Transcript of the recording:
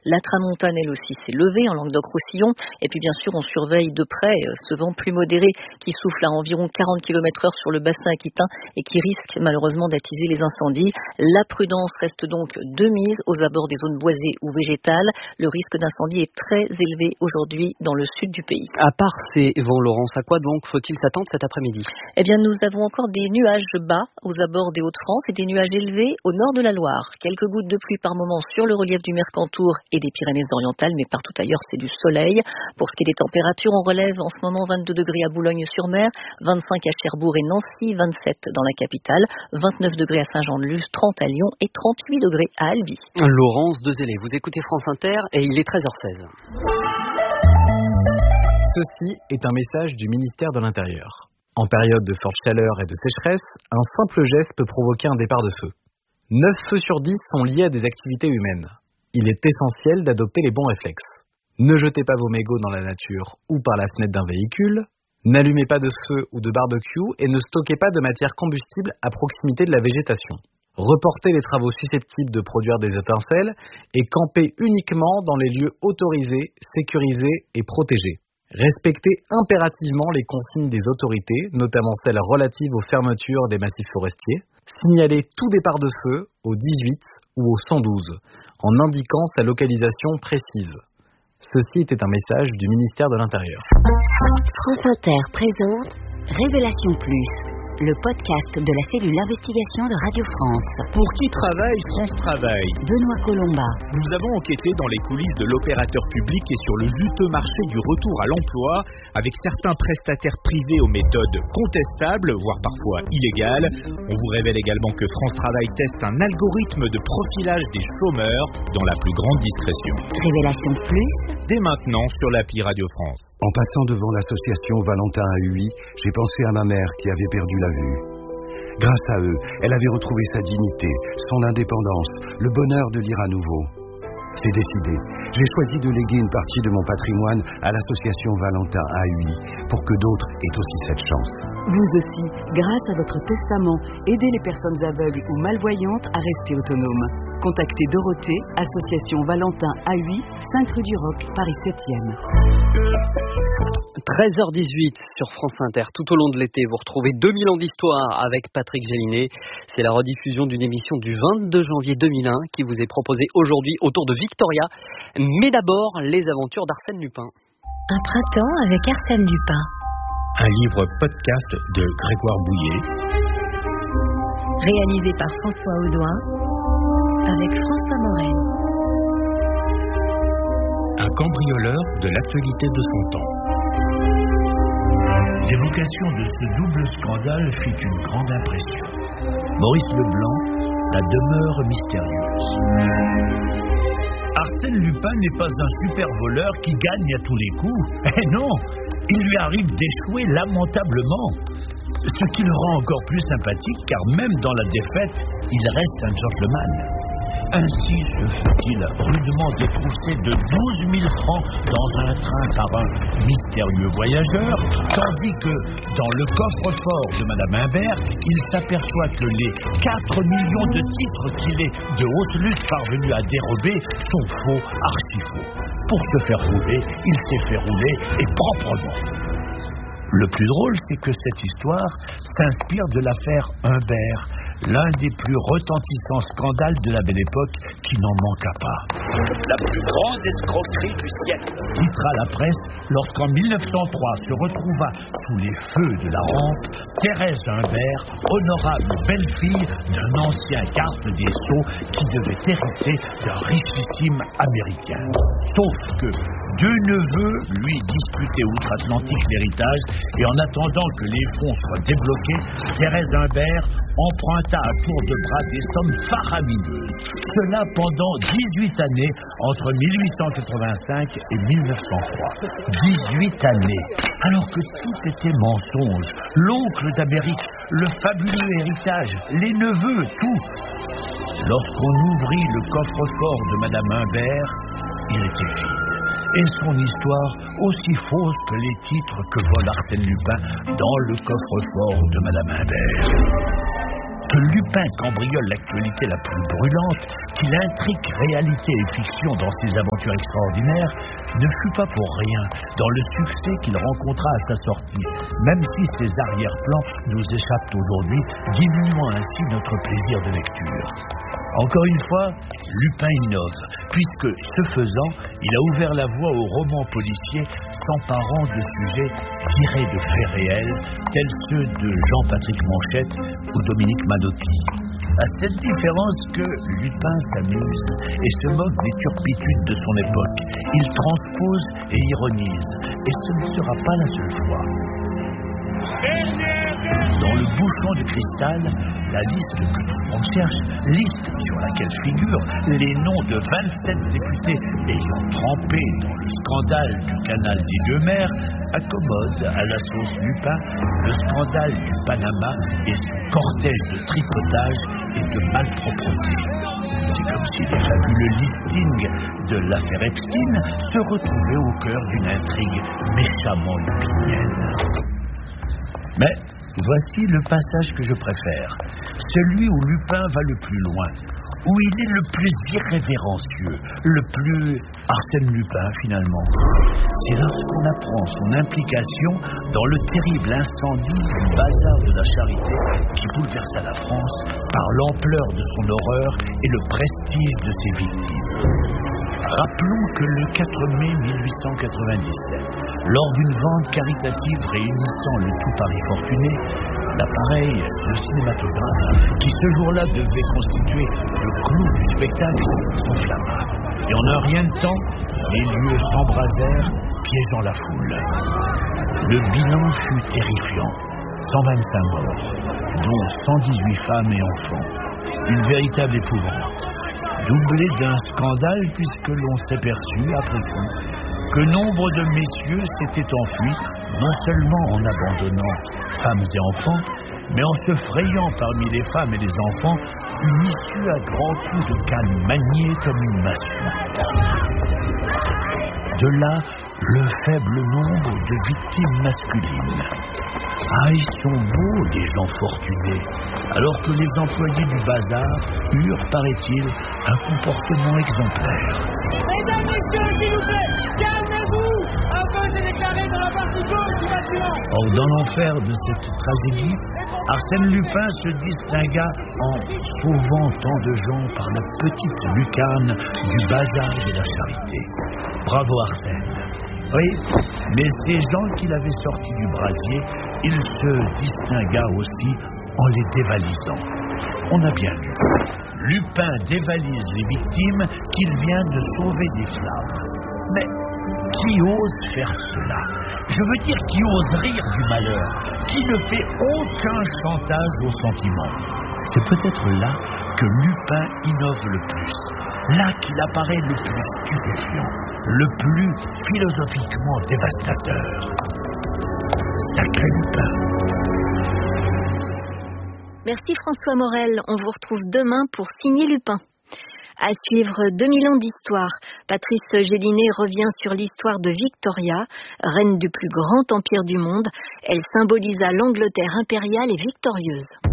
La tramontane, elle aussi, s'est levée en Languedoc-Roussillon. Et puis, bien sûr, on surveille de près ce vent plus modéré qui souffle à environ 40 km/h sur le bassin aquitain et qui risque malheureusement d'attiser les incendies. La prudence reste donc de mise aux abords des zones boisées ou végétales. Le risque d'incendie est très élevé aujourd'hui dans le sud du pays. À part ces vents, Laurence, à quoi donc faut-il s'attendre cet après-midi ? Eh bien, nous avons encore des nuages bas aux abords des Hauts-de-France et des nuages élevés au nord de la Loire. Quelques gouttes de pluie par moment sur le relief du Mercantour et des Pyrénées-Orientales, mais partout ailleurs, c'est du soleil. Pour ce qui est des températures, on relève en ce moment 22 degrés à Boulogne-sur-Mer, 25 à Cherbourg et Nancy, 27 dans la capitale, 29 degrés à Saint-Jean-de-Luz, 30 à Lyon et 38 degrés à Albi. Laurence Dezélé, vous écoutez France Inter et il est 13h16. Ceci est un message du ministère de l'Intérieur. En période de forte chaleur et de sécheresse, un simple geste peut provoquer un départ de feu. 9 feux sur 10 sont liés à des activités humaines. Il est essentiel d'adopter les bons réflexes. Ne jetez pas vos mégots dans la nature ou par la fenêtre d'un véhicule, n'allumez pas de feu ou de barbecue et ne stockez pas de matière combustible à proximité de la végétation. Reportez les travaux susceptibles de produire des étincelles et campez uniquement dans les lieux autorisés, sécurisés et protégés. Respectez impérativement les consignes des autorités, notamment celles relatives aux fermetures des massifs forestiers. Signalez tout départ de feu au 18 ou au 112, en indiquant sa localisation précise. Ceci était un message du ministère de l'Intérieur. France Inter présente Révélation Plus, le podcast de la cellule investigation de Radio France. Pour qui travaille, France travaille. Benoît Colomba. Nous avons enquêté dans les coulisses de l'opérateur public et sur le juteux marché du retour à l'emploi, avec certains prestataires privés aux méthodes contestables, voire parfois illégales. On vous révèle également que France Travail teste un algorithme de profilage des chômeurs dans la plus grande discrétion. Révélation Plus, dès maintenant sur l'appli Radio France. En passant devant l'association Valentin à UI, j'ai pensé à ma mère qui avait perdu la vue. Grâce à eux, elle avait retrouvé sa dignité, son indépendance, le bonheur de lire à nouveau. C'est décidé. J'ai choisi de léguer une partie de mon patrimoine à l'association Valentin à UI pour que d'autres aient aussi cette chance. Vous aussi, grâce à votre testament, aidez les personnes aveugles ou malvoyantes à rester autonomes. Contactez Dorothée, association Valentin à UI, 5 rue du Roc, Paris 7e. 13h18 sur France Inter. Tout au long de l'été, vous retrouvez 2000 ans d'histoire avec Patrick Gélinet. C'est la rediffusion d'une émission du 22 janvier 2001 qui vous est proposée aujourd'hui autour de Victoria. Mais d'abord, les aventures d'Arsène Lupin. Un printemps avec Arsène Lupin. Un livre podcast de Grégoire Bouillet. Réalisé par François Audouin avec François Morel. Un cambrioleur de l'actualité de son temps. L'évocation de ce double scandale fit une grande impression. Maurice Leblanc, La demeure mystérieuse. Arsène Lupin n'est pas un super voleur qui gagne à tous les coups. Eh non, il lui arrive d'échouer lamentablement. Ce qui le rend encore plus sympathique, car même dans la défaite, il reste un gentleman. Ainsi se fait-il rudement détroussé de 12 000 francs dans un train par un mystérieux voyageur, tandis que, dans le coffre-fort de Madame Imbert, il s'aperçoit que les 4 millions de titres qu'il est de haute lutte parvenu à dérober sont faux, archi-faux. Pour se faire rouler, il s'est fait rouler, et proprement. Le plus drôle, c'est que cette histoire s'inspire de l'affaire Imbert, l'un des plus retentissants scandales de la Belle Époque qui n'en manqua pas. La plus grande escroquerie du siècle, titra la presse lorsqu'en 1903 se retrouva sous les feux de la rampe Thérèse Imbert, honorable belle-fille d'un ancien garde des Sceaux qui devait hériter d'un richissime américain. Sauf que deux neveux lui disputaient outre-Atlantique l'héritage et en attendant que les fonds soient débloqués, Thérèse Imbert emprunta à tour de bras des sommes faramineuses. Cela pendant 18 années, entre 1885 et 1903. 18 années, alors que tout était mensonge. L'oncle d'Amérique, le fabuleux héritage, les neveux, tout. Lorsqu'on ouvrit le coffre-fort de Madame Imbert, il était vide. Et son histoire aussi fausse que les titres que vole Arsène Lupin dans le coffre-fort de Madame Imbert. que Lupin cambriole l'actualité la plus brûlante, qu'il intrigue réalité et fiction dans ses aventures extraordinaires, ne fut pas pour rien dans le succès qu'il rencontra à sa sortie, même si ses arrière-plans nous échappent aujourd'hui, diminuant ainsi notre plaisir de lecture. Encore une fois, Lupin innove, puisque, ce faisant, il a ouvert la voie aux romans policiers s'emparant de sujets tirés de faits réels, tels ceux de Jean-Patrick Manchette ou Dominique Manotti. À cette différence que Lupin s'amuse et se moque des turpitudes de son époque. Il transpose et ironise, et ce ne sera pas la seule fois. Dans le bouchon de cristal, la liste que tout le monde cherche, liste sur laquelle figurent les noms de 27 députés ayant trempé dans le scandale du canal des Deux-Mers, accommode à la sauce Lupin le scandale du Panama et son cortège de tripotage et de malpropreté. C'est comme si les fabuleux listings de l'affaire Epstein se retrouvaient au cœur d'une intrigue méchamment lupinienne. Mais voici le passage que je préfère, celui où Lupin va le plus loin, où il est le plus irrévérencieux, le plus Arsène Lupin finalement. C'est lorsqu'on apprend son implication dans le terrible incendie du bazar de la Charité qui bouleversa la France par l'ampleur de son horreur et le prestige de ses victimes. Rappelons que le 4 mai 1897, lors d'une vente caritative réunissant le tout Paris fortuné, l'appareil de cinématographe, qui ce jour-là devait constituer le clou du spectacle, s'enflamma. Et en un rien de temps, les lieux s'embrasèrent, piégeant la foule. Le bilan fut terrifiant. 125 morts, dont 118 femmes et enfants. Une véritable épouvante. Doublé d'un scandale puisque l'on s'est perçu, après coup, que nombre de messieurs s'étaient enfuis, non seulement en abandonnant femmes et enfants, mais en se frayant parmi les femmes et les enfants une issue à grands coups de canne maniée comme une massue. De là, le faible nombre de victimes masculines. Ah, ils sont beaux, les gens fortunés, alors que les employés du bazar eurent, paraît-il, un comportement exemplaire. Mesdames, messieurs, s'il vous plaît, calmez-vous! Un feu s'est déclaré dans la partie gauche du bâtiment. Or, dans l'enfer de cette tragédie, Arsène Lupin se distingua en sauvant tant de gens par la petite lucarne du bazar de la Charité. Bravo Arsène! Oui, mais ces gens qu'il avait sortis du brasier, il se distingua aussi en les dévalisant. On a bien lu. Lupin dévalise les victimes qu'il vient de sauver des flammes. Mais qui ose faire cela? Je veux dire, qui ose rire du malheur, qui ne fait aucun chantage aux sentiments. C'est peut-être là que Lupin innove le plus, là qu'il apparaît le plus stupéfiant, le plus philosophiquement dévastateur. Sacré Lupin. Merci François Morel, on vous retrouve demain pour Signer Lupin. À suivre 2000 ans d'histoire, Patrice Gélinet revient sur l'histoire de Victoria, reine du plus grand empire du monde. Elle symbolisa l'Angleterre impériale et victorieuse.